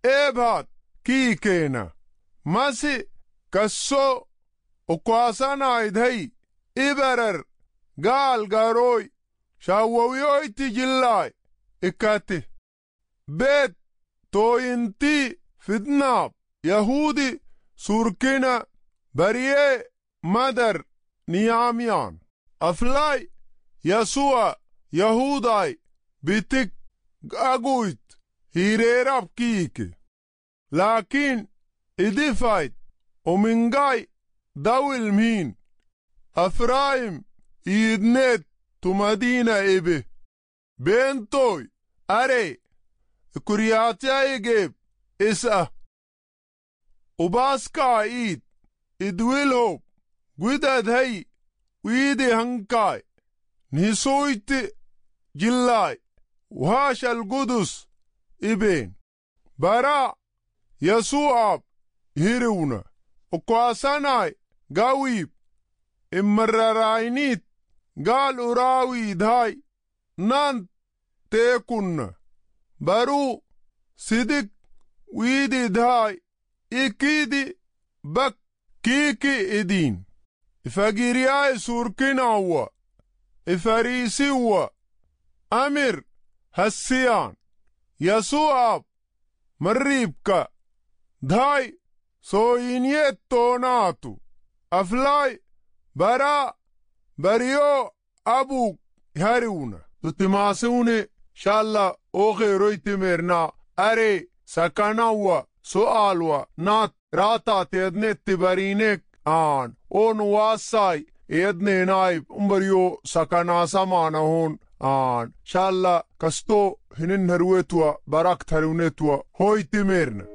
إبهات كيكينا ماسي كسو وكواسانا إدهي إبرر قال قاروي شاوويوي تجلاي إكاتي بيت توينتي فدناب يهودي سوركنا بريه مدر نياميان أفلاي يسوع يهوداي بيتك أقويت هيريراب كيكي لكن إدفايت ومنغاي داول مين أفرايم يدنت تمدينة إبه بنتوي أري كرياتيا يجيب إسأ وباسكا إيد إدويلهوب قدد هاي ويدي هنكاي نسويت جلاي وهاش القدس إبين برا يسوع هيرونا وقواساناي قاويب إمرراينيت قال أراوي داي نان تيكون برو صدق ويدي داي إكيدي بك كيكي إدين إفاقيرياي سوركين هو إفاريسي هو أمير هسيان يسوع مريبكا داي سوينيت توناتو أفلاي برا بريو أبو هاريونا تتماسوني شالله أوخي رويتي ميرنا أري سكاناوا سؤالوا نات راتا تيدنت تبارينك آن اون واساي يدني نايب امبريو سكانا سمانا هون آن شالله كستو هنن هرويتوا براك هرونيتوا هوي تميرنا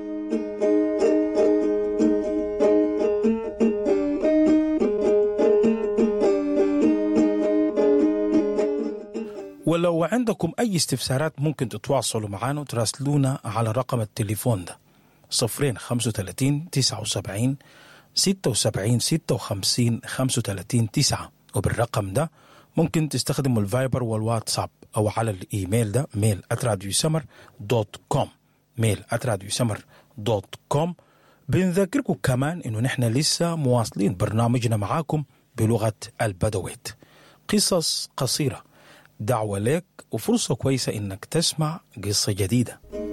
ولو عندكم أي استفسارات ممكن تتواصلوا معنا وتراسلونا على رقم التليفون ده 035 79 76 56 35 9 وبالرقم ده ممكن تستخدموا الفايبر والواتساب أو على الإيميل ده mail@radiosummer.com mail@radiosummer.com. بنذكركم كمان إنه نحن لسه مواصلين برنامجنا معاكم بلغة البدويت، قصص قصيرة، دعوة لك وفرصة كويسة إنك تسمع قصة جديدة.